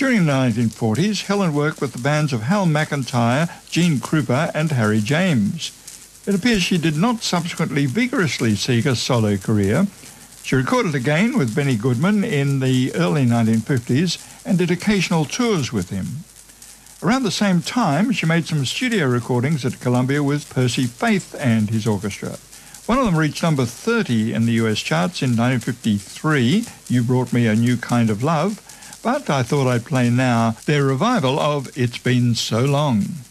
During the 1940s, Helen worked with the bands of Hal McIntyre, Gene Krupa and Harry James. It appears she did not subsequently vigorously seek a solo career. She recorded again with Benny Goodman in the early 1950s and did occasional tours with him. Around the same time, she made some studio recordings at Columbia with Percy Faith and his orchestra. One of them reached number 30 in the US charts in 1953, You Brought Me a New Kind of Love, but I thought I'd play now their revival of It's Been So Long.